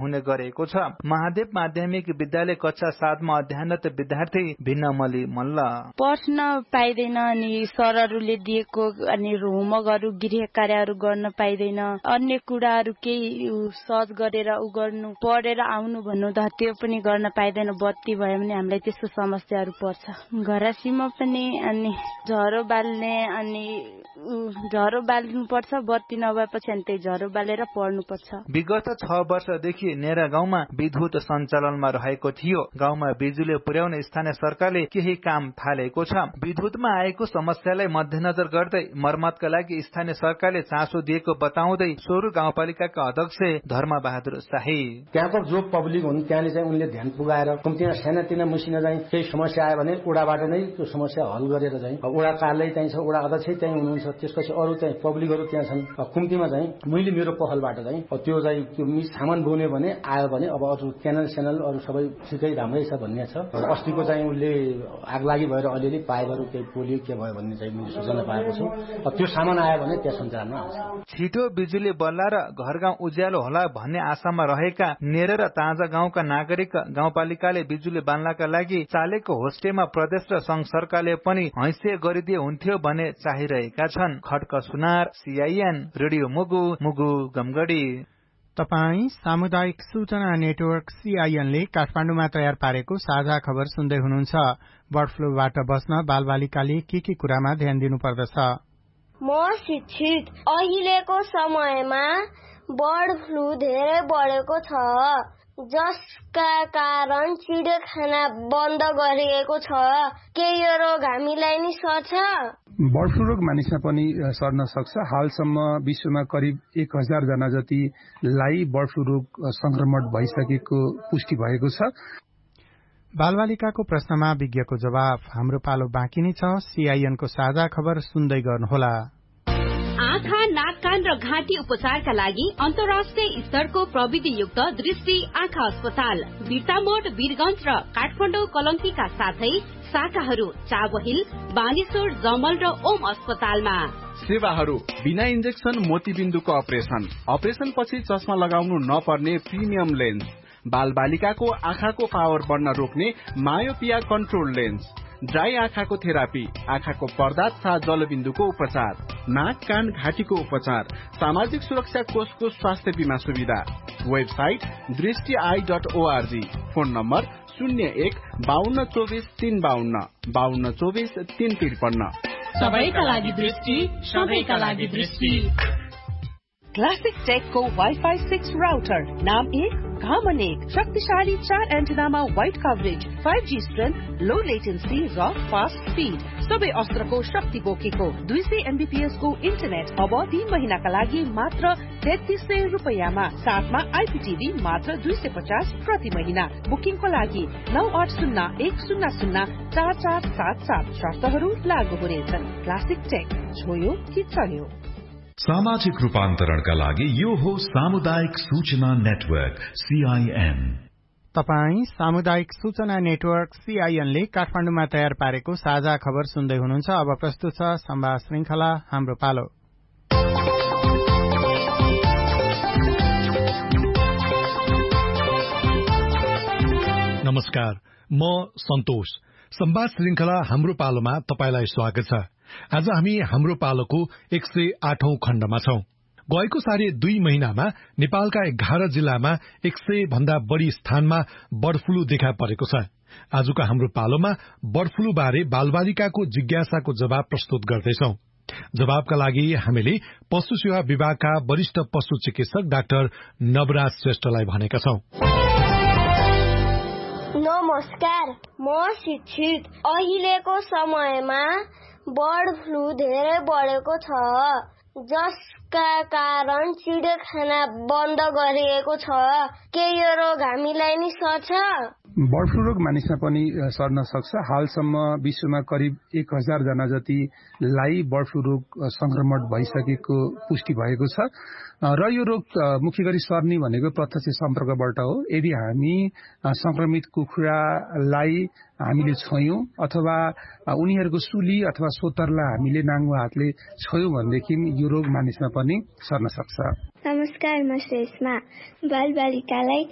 हुने गरेको छ। महादेव माध्यमिक विद्यालय कक्षा 7 मा अध्ययनरत विद्यार्थी भिन्नमली मल्ल पढ्न पाइदैन अनि सरहरूले दिएको अनि होमवर्कहरू गृह कार्यहरू गर्न पाइदैन, अन्य कुराहरू केही सर्च गरेर गर्नु पढेर आउनु भन्नु त्यो पनि गर्न पाइदैन। बत्ती भयो भने हामीलाई त्यस्तो समस्याहरू पर्छ। घरासीमा पनि अनि झरो बाल्ने अनि झरो बाल्नु पर्छ, बत्ती नभएपछि अनि त्यही झरो बालेर पढ्नु पर्छ। विगत 6 वर्षदेखि नेरा गाउँमा विद्युत सञ्चालनमा रहेको थियो। गाउँमा बिजुली पुर्याउने स्थानीय सरकारले केही काम थालेको छ। विद्युतमा आएको समस्यालाई मध्यनजर गर्दै मर्मतका लागि स्थानीय सरकारले चासो दिएको बताउँदै सोरु गाउँपालिकाका अध्यक्ष धर्मबहादुर शाही त्यहाँको जो पब्लिक हुन् त्यहाँले चाहिँ उनले ध्यान पुगाएर कम्तीमा सानातिना मसिना चाहिँ केही समस्या आयो भने ओडाबाट नै त्यो समस्या हल गरेर चाहिँ ओडा कार्यालय चाहिँ छ, ओडा अध्यक्ष त्यही हुनुहुन्छ, त्यसपछि अरू चाहिँ पब्लिकहरू त्यहाँ छन्। कम्तीमा चाहिँ मैले मेरो पहलबाट चाहिँ त्यो चाहिँ त्यो सामान बोने भने आयो भने अब अरू च्यानल अरू सबै ठिकै राम्रै छ भन्ने छ। अस्तिको चाहिँ उसले आगलागी भएर अलिअलि पाइपहरू केही पोलियो के भयो भन्ने चाहिँ मैले सूचना पाएको छु। त्यो सामान आयो भने त्यहाँ सञ्चालनमा आउँछ। छिटो बिजुली बल्ला र घर गाउँ उज्यालो होला भन्ने आशामा रहेका नेर र ताजा गाउँका नागरिक गाउँपालिकाले बिजुली बाल्नका लागि चालेको होस्टेमा प्रदेश र संघ सरकारले पनि हैसियत गरिदिए हुन्थ्यो भन्ने चाहिरहेका छन्। खड्क सुनार, CIN, रेडियो मुगु गमगढी। तपाई सामुदायिक सूचना नेटवर्क CIN ले काठमाडौँमा तयार पारेको साझा खबर सुन्दै हुनुहुन्छ। बर्ड फ्लूबाट बस्न बालबालिकाले के कुरामा ध्यान दिनुपर्दछ? म शिक्षित। अहिलेको समयमा बर्ड फ्लू धेरै बढेको छ, जसका कारण चिडियाखाना बन्द गरिएको छ। के यो रोग हामीलाई नि सर्छ? बर्ड फ्लू रोग मानिसमा पनि सर्न सक्छ। हालसम्म विश्वमा करिब 1000 जना जतिलाई बर्ड फ्लू रोग संक्रमण भइसकेको पुष्टि भएको छ। बालबालिकाको प्रश्नमा विज्ञको जवाफ। हाम्रो पालो बाँकी नै छ। CIN को साझा खबर सुन्दै गर्नुहोला। आँखा, नाक, कान र घाँटी उपचारका लागि अन्तर्राष्ट्रिय स्तरको प्रविधियुक्त दृष्टि आँखा अस्पताल बिर्तामोड, वीरगञ्ज र काठमाडौँ कलङ्कीका साथै शाखाहरू चाबहिल, बानेश्वर, जमल र ओम अस्पतालमा। सेवाहरू बिना इन्जेक्सन मोतीबिन्दुको अपरेसन पछि चस्मा लगाउनु नपर्ने प्रिमियम लेन्स, बालबालिकाको आँखाको पावर बढ्न रोक्ने मायोपिया कन्ट्रोल लेन्स, ड्राई आँखाको थेरापी, आँखाको पर्दा तथा जलबिन्दुको उपचार, नाक, कान, घाँटीको उपचार, सामाजिक सुरक्षा कोषको स्वास्थ्य बीमा सुविधा। वेबसाइट दृष्टि.org। Phone number 01-5224-352, 5224-353। सबैका लागि दृष्टि, सबैका लागि दृष्टि। क्लासिक टेकको वाइफाई 6 राउटर, नाम 1, घामन 1, शक्तिशाली 4 एन्टेनामा वाइड कभरेज, 5G स्ट्रेन्थ, लो लेटेन्सी र फास्ट स्पिड, सबै अस्त्रको शक्ति बोकेको 200 MBPS को इन्टरनेट अब 3 महिनाका लागि मात्र 3300 रुपैयाँमा, साथमा IPTV मात्र 250 प्रति महिना। बुकिङको लागि 9801004477, शर्तहरू लागू हुनेछन्। क्लासिक टेक, छोयो कि चल्यो। सामाजिक रूपान्तरणका लागि यो हो सामुदायिक सूचना नेटवर्क CIN। तपाई सामुदायिक सूचना नेटवर्क CIN ले काठमाडौँमा तयार पारेको साझा खबर सुन्दै हुनुहुन्छ। अब प्रस्तुत छ संवाद श्रृंखला हाम्रो पालो। नमस्कार, म सन्तोष। संवाद श्रृंखला हाम्रो पालोमा तपाईलाई स्वागत छ। आज हामी हाम्रो पालोको 108औं खण्डमा छौं। गएको 2.5 महिनामा नेपालका 11 जिल्लामा 100 भन्दा बढ़ी स्थानमा बर्ड फ्लू देखा परेको छ। आजको हाम्रो पालोमा बर्ड फ्लू बारे बालबालिकाको जिज्ञासाको जवाब प्रस्तुत गर्दैछौं। जवाबका लागि हामीले पशु सेवा विभागका वरिष्ठ पशु चिकित्सक डाक्टर नवराज श्रेष्ठलाई भनेका छौं। नमस्कार, म शिक्षित। अहिलेको समयमा बर्ड फ्लू धेरै बढेको छ, जसका कारण चिडियाखाना बन्द गरिएको छ। के यो रोग हामीलाई नि सर्छ? बर्ड फ्लू रोग मानिसमा पनि सर्न सक्छ। हालसम्म विश्वमा करिब 1000 जना जतिलाई बर्ड फ्लू रोग संक्रमण भइसकेको पुष्टि भएको छ र यो रोग मुख्य गरी सर्ने भनेको प्रत्यक्ष सम्पर्कबाट हो। यदि हामी संक्रमित कुखुरालाई हामीले छोयौं अथवा उनीहरूको सुली अथवा सोतरलाई हामीले नाङ्गो हातले छोयौं भनेदेखि यो रोग मानिसमा पनि सर्न सक्छ। नमस्कार, म श्रेष्मा। बालबालिकालाई